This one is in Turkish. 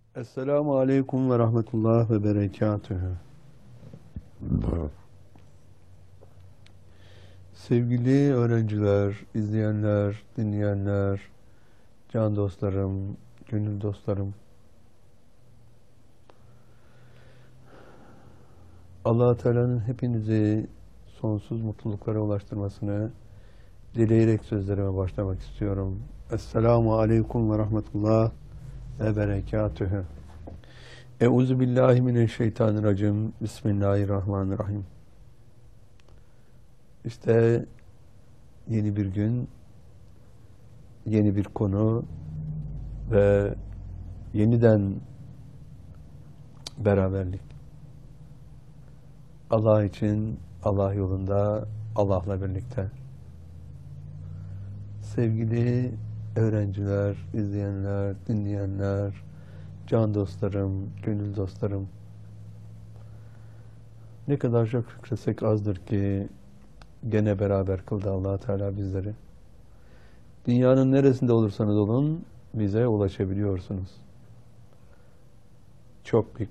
Esselamu Aleyküm ve Rahmetullah ve Berekatühü. Sevgili öğrenciler, izleyenler, dinleyenler, can dostlarım, gönül dostlarım. Allah-u Teala'nın hepinizi sonsuz mutluluklara ulaştırmasını dileyerek sözlerime başlamak istiyorum. Esselamu Aleyküm ve Rahmetullah ve Berekatühü. Euzubillahimineşşeytanirracim. Bismillahirrahmanirrahim. İşte yeni bir gün, yeni bir konu ve yeniden beraberlik. Allah için, Allah yolunda, Allah'la birlikte. Sevgili öğrenciler, izleyenler, dinleyenler, can dostlarım, gönül dostlarım. Ne kadar çok şükretsek azdır ki gene beraber kıldı Allah Teala bizleri. Dünyanın neresinde olursanız olun bize ulaşabiliyorsunuz. Çok büyük